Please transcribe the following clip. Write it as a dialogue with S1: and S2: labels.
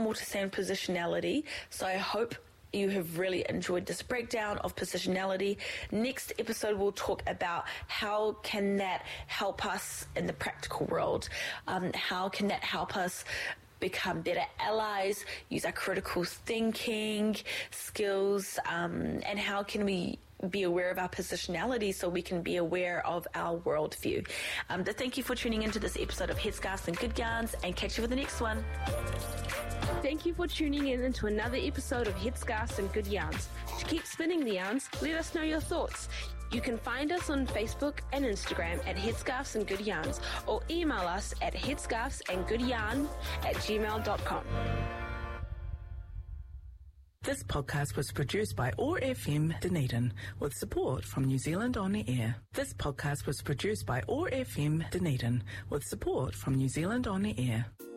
S1: more to say on positionality, so I hope you have really enjoyed this breakdown of positionality. Next episode, we'll talk about how can that help us in the practical world. How can that help us become better allies, use our critical thinking skills, and how can we be aware of our positionality so we can be aware of our worldview. So thank you for tuning into this episode of Headscarves and Good Yarns, and catch you for the next one.
S2: Thank you for tuning in into another episode of Headscarves and Good Yarns. To keep spinning the yarns, let us know your thoughts. You can find us on Facebook and Instagram at Headscarves and Good Yarns, or email us at headscarvesandgoodyarn@gmail.com.
S3: This podcast was produced by OAR FM Dunedin with support from New Zealand On Air. This podcast was produced by OAR FM Dunedin with support from New Zealand On Air.